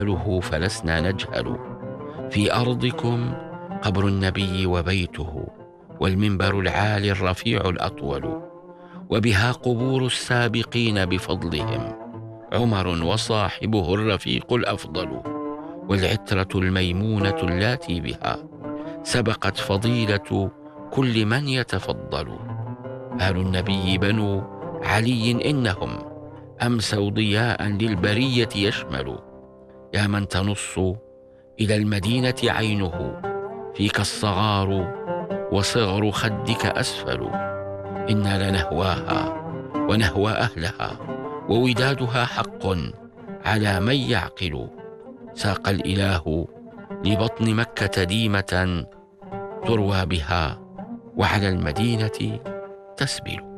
له فلسنا نجهل. في أرضكم قبر النبي وبيته، والمنبر العالي الرفيع الأطول، وبها قبور السابقين بفضلهم، عمر وصاحبه الرفيق الأفضل، والعترة الميمونة التي بها سبقت فضيلة كل من يتفضل. آل النبي بنو علي إنهم أمسوا ضياء للبرية يشمل. يا من تنص إلى المدينة عينه، فيك الصغار وصغر خدك أسفل. إنا لنهواها ونهوى أهلها، وودادها حق على من يعقل. ساق الإله لبطن مكة ديمة تروى بها، وعلى المدينة تسبل.